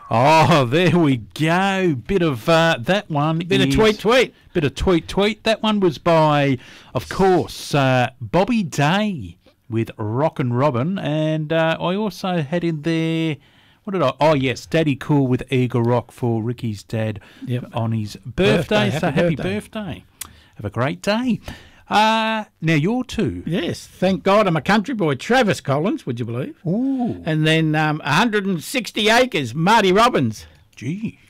Oh, there we go. Bit of that one. Bit of tweet. Bit of tweet. That one was by, of course, Bobby Day with Rockin' Robin. And I also had in there, what did I? Oh, yes, Daddy Cool with Eagle Rock for Ricky's dad on his birthday. So happy birthday. Have a great day. Now your two. Yes, thank God I'm a country boy. Travis Collins, would you believe? Ooh. And then 160 Acres, Marty Robbins. Gee.